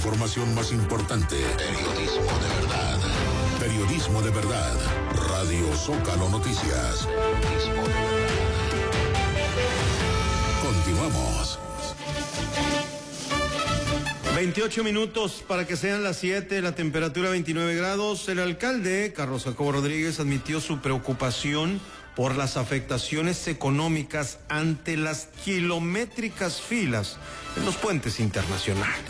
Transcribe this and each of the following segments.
información más importante. Periodismo de verdad. Periodismo de verdad. Radio Zócalo Noticias. Periodismo de verdad. Continuamos. 28 minutos para que sean las 7, la temperatura 29 grados. El alcalde, Carlos Jacobo Rodríguez, admitió su preocupación por las afectaciones económicas ante las kilométricas filas en los puentes internacionales.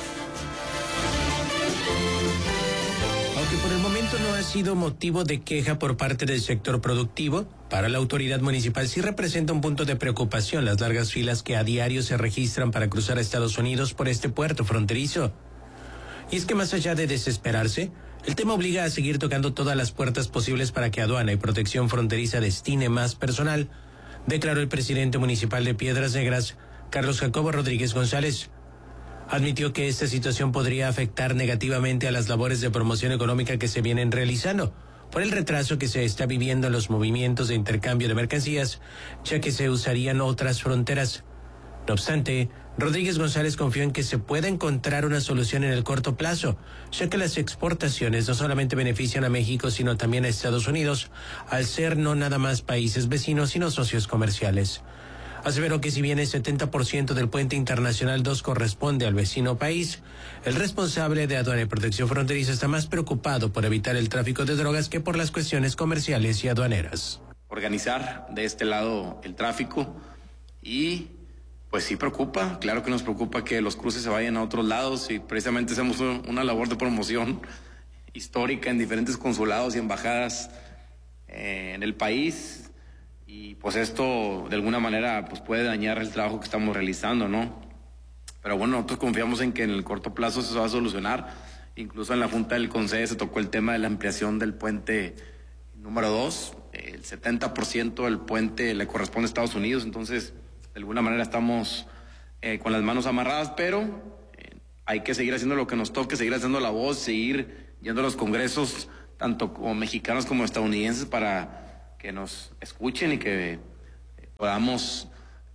Aunque por el momento no ha sido motivo de queja por parte del sector productivo, para la autoridad municipal sí representa un punto de preocupación las largas filas que a diario se registran para cruzar a Estados Unidos por este puerto fronterizo. Y es que más allá de desesperarse, el tema obliga a seguir tocando todas las puertas posibles para que Aduana y Protección Fronteriza destine más personal, declaró el presidente municipal de Piedras Negras, Carlos Jacobo Rodríguez González. Admitió que esta situación podría afectar negativamente a las labores de promoción económica que se vienen realizando, por el retraso que se está viviendo en los movimientos de intercambio de mercancías, ya que se usarían otras fronteras. No obstante, Rodríguez González confió en que se pueda encontrar una solución en el corto plazo, ya que las exportaciones no solamente benefician a México, sino también a Estados Unidos, al ser no nada más países vecinos, sino socios comerciales. Aseveró que si bien el 70% del puente internacional 2 corresponde al vecino país, el responsable de Aduana y Protección Fronteriza está más preocupado por evitar el tráfico de drogas que por las cuestiones comerciales y aduaneras. Organizar de este lado el tráfico y pues sí preocupa, claro que nos preocupa que los cruces se vayan a otros lados y precisamente hacemos una labor de promoción histórica en diferentes consulados y embajadas en el país. Y pues esto de alguna manera pues puede dañar el trabajo que estamos realizando, ¿no? Pero bueno, nosotros confiamos en que en el corto plazo eso se va a solucionar. Incluso en la Junta del Consejo se tocó el tema de la ampliación del puente número 2. El 70% del puente le corresponde a Estados Unidos, entonces de alguna manera estamos con las manos amarradas, pero hay que seguir haciendo lo que nos toque, seguir haciendo la voz, seguir yendo a los congresos, tanto como mexicanos como estadounidenses, para que nos escuchen y que podamos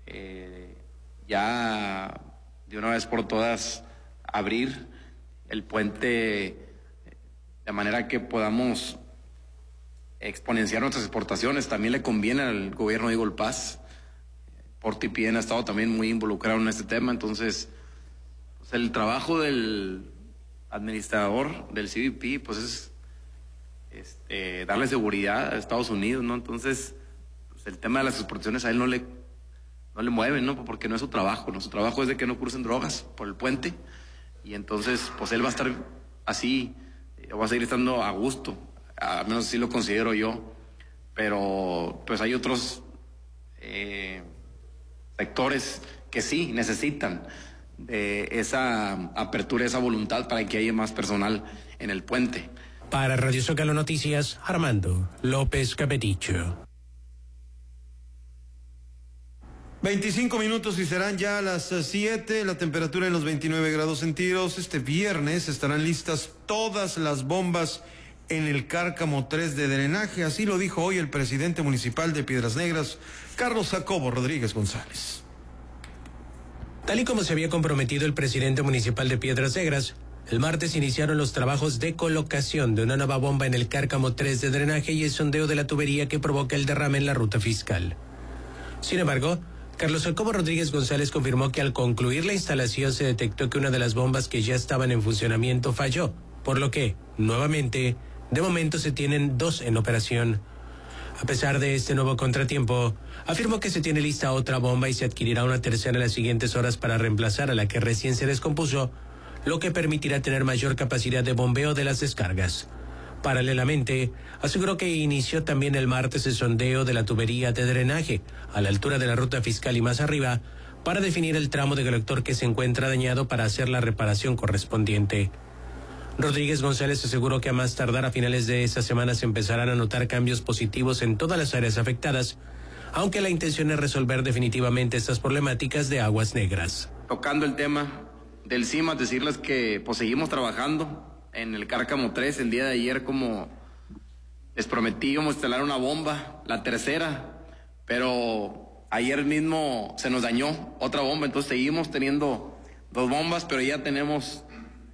ya de una vez por todas abrir el puente de manera que podamos exponenciar nuestras exportaciones. También le conviene al gobierno de Eagle Pass. Porto y Pien ha estado también muy involucrado en este tema, entonces pues el trabajo del administrador del CBP pues es darle seguridad a Estados Unidos, ¿no? Entonces, pues el tema de las exportaciones a él no le mueve, ¿no? Porque no es su trabajo, ¿no? Su trabajo es de que no crucen drogas por el puente y entonces, pues él va a estar así, va a seguir estando a gusto, al menos así lo considero yo, pero pues hay otros sectores que sí necesitan de esa apertura, esa voluntad para que haya más personal en el puente. Para Radio Zócalo Noticias, Armando López Capeticho. 25 minutos y serán ya las 7, la temperatura en los 29 grados centígrados. Este viernes estarán listas todas las bombas en el Cárcamo 3 de drenaje. Así lo dijo hoy el presidente municipal de Piedras Negras, Carlos Jacobo Rodríguez González. Tal y como se había comprometido el presidente municipal de Piedras Negras, el martes iniciaron los trabajos de colocación de una nueva bomba en el Cárcamo 3 de drenaje y el sondeo de la tubería que provoca el derrame en la ruta fiscal. Sin embargo, Carlos Jacobo Rodríguez González confirmó que al concluir la instalación se detectó que una de las bombas que ya estaban en funcionamiento falló, por lo que, nuevamente, de momento se tienen 2 en operación. A pesar de este nuevo contratiempo, afirmó que se tiene lista otra bomba y se adquirirá una tercera en las siguientes horas para reemplazar a la que recién se descompuso, lo que permitirá tener mayor capacidad de bombeo de las descargas. Paralelamente, aseguró que inició también el martes el sondeo de la tubería de drenaje, a la altura de la ruta fiscal y más arriba, para definir el tramo de colector que se encuentra dañado para hacer la reparación correspondiente. Rodríguez González aseguró que a más tardar a finales de esta semana se empezarán a notar cambios positivos en todas las áreas afectadas, aunque la intención es resolver definitivamente estas problemáticas de aguas negras. Tocando el tema del CIMAS, decirles que pues seguimos trabajando en el Cárcamo 3. El día de ayer, como les prometí, íbamos a instalar una bomba, la tercera, pero ayer mismo se nos dañó otra bomba, entonces seguimos teniendo 2 bombas, pero ya tenemos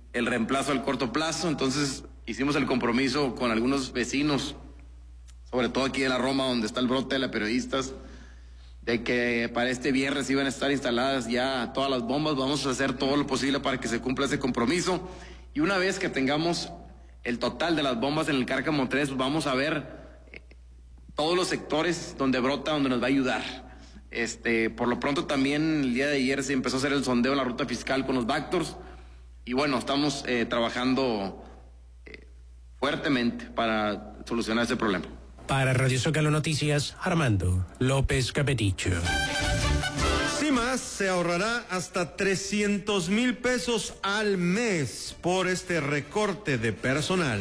el reemplazo al corto plazo. Entonces hicimos el compromiso con algunos vecinos, sobre todo aquí de la Roma, donde está el brote de las periodistas, de que para este viernes iban a estar instaladas ya todas las bombas. Vamos a hacer todo lo posible para que se cumpla ese compromiso. Y una vez que tengamos el total de las bombas en el Cárcamo 3, pues vamos a ver todos los sectores donde brota, donde nos va a ayudar. Por lo pronto también el día de ayer se empezó a hacer el sondeo en la ruta fiscal con los Bactors. Y bueno, estamos trabajando fuertemente para solucionar ese problema. Para Radio Zócalo Noticias, Armando López Capeticho. CIMAS se ahorrará hasta 300,000 pesos al mes por este recorte de personal.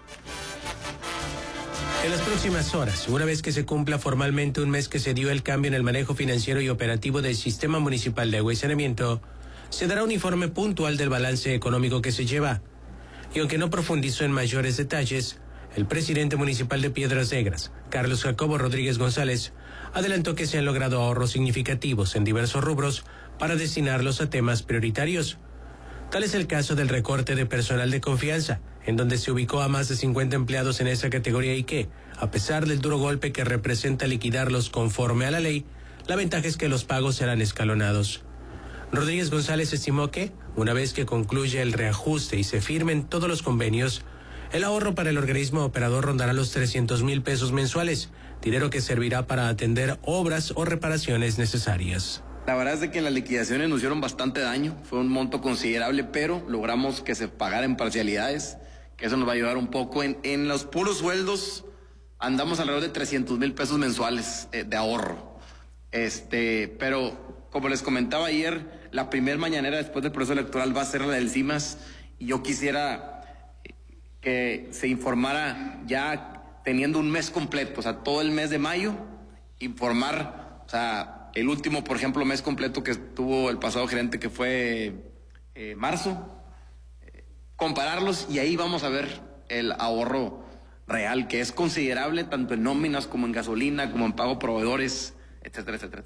En las próximas horas, una vez que se cumpla formalmente un mes que se dio el cambio en el manejo financiero y operativo del Sistema Municipal de Agua y Saneamiento, se dará un informe puntual del balance económico que se lleva. Y aunque no profundizó en mayores detalles, el presidente municipal de Piedras Negras, Carlos Jacobo Rodríguez González, adelantó que se han logrado ahorros significativos en diversos rubros para destinarlos a temas prioritarios. Tal es el caso del recorte de personal de confianza, en donde se ubicó a más de 50 empleados en esa categoría y que, a pesar del duro golpe que representa liquidarlos conforme a la ley, la ventaja es que los pagos serán escalonados. Rodríguez González estimó que, una vez que concluya el reajuste y se firmen todos los convenios, el ahorro para el organismo operador rondará los 300,000 pesos mensuales, dinero que servirá para atender obras o reparaciones necesarias. La verdad es de que las liquidaciones nos hicieron bastante daño, fue un monto considerable, pero logramos que se pagara en parcialidades, que eso nos va a ayudar un poco. En los puros sueldos andamos alrededor de 300,000 pesos mensuales de ahorro. Pero como les comentaba ayer, la primer mañanera después del proceso electoral va a ser la del CIMAS, y yo quisiera que se informara ya teniendo un mes completo, o sea, todo el mes de mayo, informar, o sea, el último, por ejemplo, mes completo que tuvo el pasado gerente, que fue marzo, compararlos, y ahí vamos a ver el ahorro real, que es considerable tanto en nóminas como en gasolina, como en pago a proveedores, etcétera, etcétera.